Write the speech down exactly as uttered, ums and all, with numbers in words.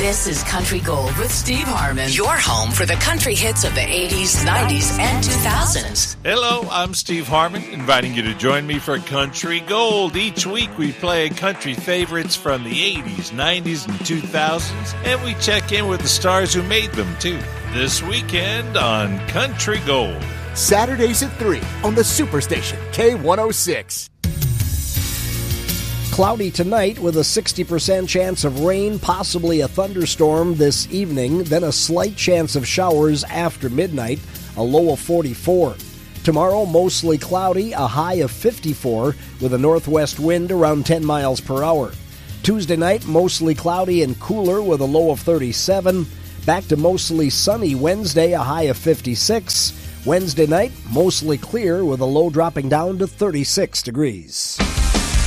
This is Country Gold with Steve Harmon, your home for the country hits of the eighties, nineties, and two thousands. Hello, I'm Steve Harmon, inviting you to join me for Country Gold. Each week we play country favorites from the eighties, nineties, and two thousands, and we check in with the stars who made them, too. This weekend on Country Gold. Saturdays at three on the Superstation K one oh six. Cloudy tonight with a sixty percent chance of rain, possibly a thunderstorm this evening, then a slight chance of showers after midnight, a low of forty-four. Tomorrow, mostly cloudy, a high of fifty-four, with a northwest wind around ten miles per hour. Tuesday night, mostly cloudy and cooler with a low of thirty-seven. Back to mostly sunny Wednesday, a high of fifty-six. Wednesday night, mostly clear with a low dropping down to thirty-six degrees.